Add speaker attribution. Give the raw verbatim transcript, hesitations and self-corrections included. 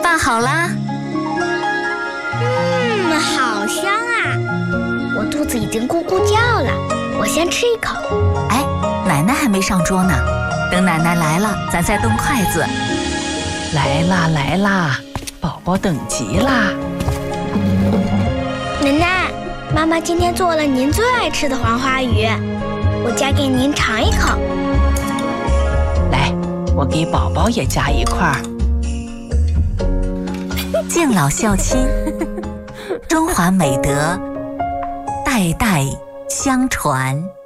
Speaker 1: 拌好啦。
Speaker 2: 嗯，好香啊！我肚子已经咕咕叫了，我先吃一口。
Speaker 1: 哎，奶奶还没上桌呢，等奶奶来了，咱再动筷子。
Speaker 3: 来啦来啦，宝宝等急啦！
Speaker 2: 奶奶，妈妈今天做了您最爱吃的黄花鱼，我夹给您尝一口。
Speaker 3: 来，我给宝宝也夹一块儿。
Speaker 1: 敬老孝亲，中华美德代代相传。